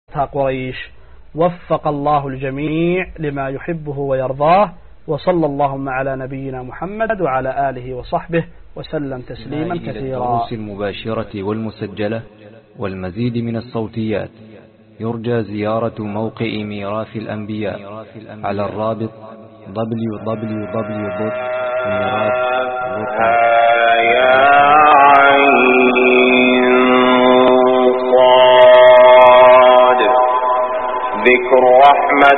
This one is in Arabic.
قريش. وفق الله الجميع لما يحبه ويرضاه، وصلى اللهم على نبينا محمد وعلى آله وصحبه وسلم تسليما كثيرا. الدروس المباشرة والمسجلة والمزيد من الصوتيات يرجى زيارة موقع ميراث الأنبياء على الرابط www.mirath.com. ذكر رحمة